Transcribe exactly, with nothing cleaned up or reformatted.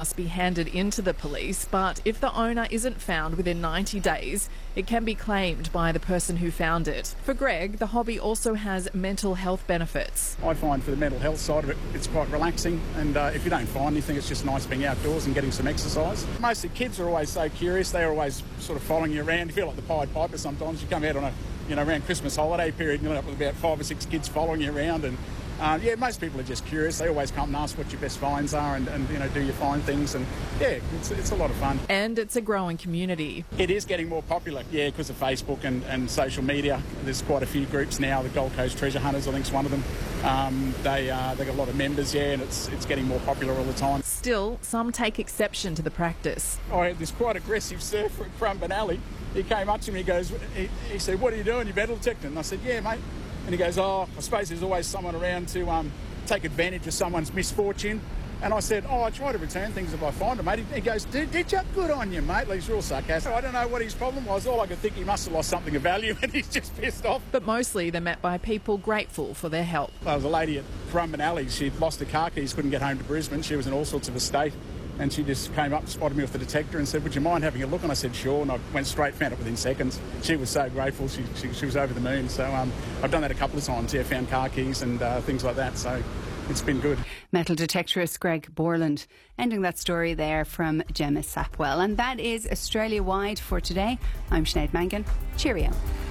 must be handed into the police, but if the owner isn't found within ninety days, it can be claimed by the person who found it. For Greg, the hobby also has mental health benefits. I find for the mental health side of it, it's quite relaxing, and uh, if you don't find anything, it's just nice being outdoors and getting some exercise. Most of the kids are always so curious, they're always sort of following you around. You feel like the Pied Piper sometimes. You come out on a, you know, around Christmas holiday period, and you end up with about five or six kids following you around, and Uh, yeah, most people are just curious. They always come and ask what your best finds are and, and you know, do you find things? And yeah, it's, it's a lot of fun. And it's a growing community. It is getting more popular, yeah, because of Facebook and, and social media. There's quite a few groups now. The Gold Coast Treasure Hunters, I think, is one of them. Um, they uh, they got a lot of members, yeah, and it's it's getting more popular all the time. Still, some take exception to the practice. I had this quite aggressive surfer at Currumbin Alley. He came up to me, he goes, he, he said, "What are you doing? You metal detecting?" And I said, "Yeah, mate." And he goes, "Oh, I suppose there's always someone around to um, take advantage of someone's misfortune." And I said, "Oh, I try to return things if I find them, mate." He goes, "Did, did you? Good on you, mate." He's real sarcastic. I don't know what his problem was. All I could think, he must have lost something of value and he's just pissed off. But mostly they're met by people grateful for their help. There was a lady at Currumbin Alley. She'd lost her car keys, couldn't get home to Brisbane. She was in all sorts of a state. And she just came up, spotted me with the detector and said, "Would you mind having a look?" And I said, "Sure." And I went straight, found it within seconds. She was so grateful. She, she, she was over the moon. So um, I've done that a couple of times, yeah, found car keys and uh, things like that. So it's been good. Metal detectorist Greg Borland. Ending that story there from Gemma Sapwell. And that is Australia-wide for today. I'm Sinead Mangan. Cheerio.